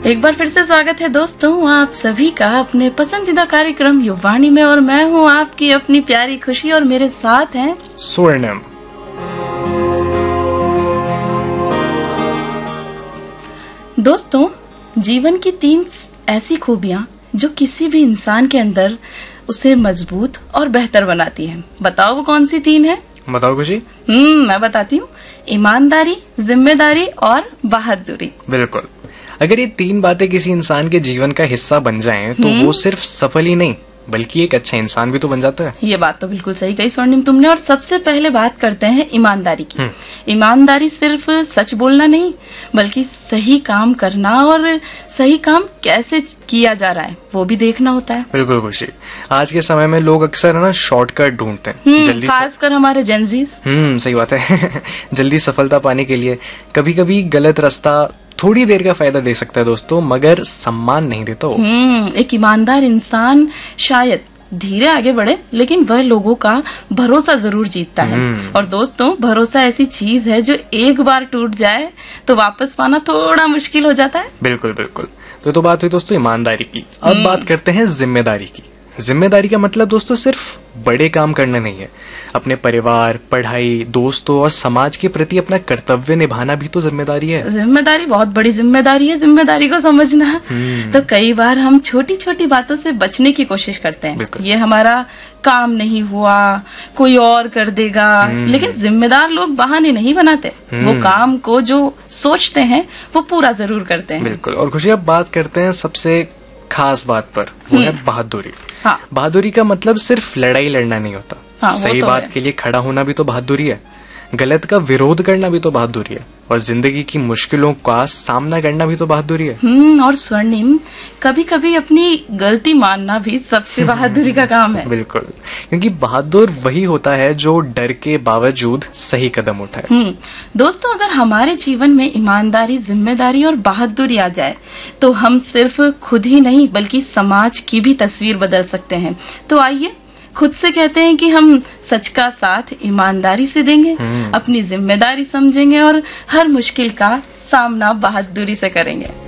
एक बार फिर से स्वागत है दोस्तों आप सभी का अपने पसंदीदा कार्यक्रम युवाणी में। और मैं हूँ आपकी अपनी प्यारी खुशी और मेरे साथ हैं स्वर्णम। दोस्तों, जीवन की 3 ऐसी खूबियां जो किसी भी इंसान के अंदर उसे मजबूत और बेहतर बनाती हैं। बताओ वो कौन सी 3 है? बताओ खुशी। मैं बताती हूँ। ईमानदारी, जिम्मेदारी और बहादुरी। बिल्कुल। अगर ये 3 बातें किसी इंसान के जीवन का हिस्सा बन जाएं, तो वो सिर्फ सफल ही नहीं बल्कि एक अच्छा इंसान भी तो बन जाता है। ये बात तो बिल्कुल सही कही स्वर्णिम तुमने। और सबसे पहले बात करते हैं ईमानदारी की। ईमानदारी सिर्फ सच बोलना नहीं बल्कि सही काम करना और सही काम कैसे किया जा रहा है वो भी देखना होता है। बिल्कुल खुशी। आज के समय में लोग अक्सर ना शॉर्टकट ढूंढते हैं, जल्दी, खासकर हमारे जेंजीज। सही बात है। जल्दी सफलता पाने के लिए कभी कभी गलत रास्ता थोड़ी देर का फायदा दे सकता है दोस्तों, मगर सम्मान नहीं देता वो। एक ईमानदार इंसान शायद धीरे आगे बढ़े लेकिन वह लोगों का भरोसा जरूर जीतता है। और दोस्तों, भरोसा ऐसी चीज है जो एक बार टूट जाए तो वापस पाना थोड़ा मुश्किल हो जाता है। बिल्कुल बिल्कुल। तो बात हुई दोस्तों ईमानदारी की। अब बात करते हैं जिम्मेदारी की। जिम्मेदारी का मतलब दोस्तों सिर्फ बड़े काम करना नहीं है। अपने परिवार, पढ़ाई, दोस्तों और समाज के प्रति अपना कर्तव्य निभाना भी तो जिम्मेदारी है। जिम्मेदारी बहुत बड़ी जिम्मेदारी है, जिम्मेदारी को समझना। तो कई बार हम छोटी छोटी बातों से बचने की कोशिश करते हैं। ये हमारा काम नहीं हुआ, कोई और कर देगा। लेकिन जिम्मेदार लोग बहाने नहीं बनाते। वो काम को जो सोचते हैं वो पूरा जरूर करते हैं। बिल्कुल। और खुशी, अब बात करते हैं सबसे खास बात पर, वो है बहादुरी। बहादुरी का मतलब सिर्फ लड़ाई लड़ना नहीं होता। सही बात के लिए खड़ा होना भी तो बहादुरी है। गलत का विरोध करना भी तो बहादुरी है। और जिंदगी की मुश्किलों का सामना करना भी तो बहादुरी है। और स्वर्णिम, कभी कभी अपनी गलती मानना भी सबसे बहादुरी का काम है। बिल्कुल, क्योंकि बहादुर वही होता है जो डर के बावजूद सही कदम उठाए। दोस्तों, अगर हमारे जीवन में ईमानदारी, जिम्मेदारी और बहादुरी आ जाए तो हम सिर्फ खुद ही नहीं बल्कि समाज की भी तस्वीर बदल सकते हैं। तो आइए खुद से कहते हैं कि हम सच का साथ ईमानदारी से देंगे, अपनी जिम्मेदारी समझेंगे और हर मुश्किल का सामना बहादुरी से करेंगे।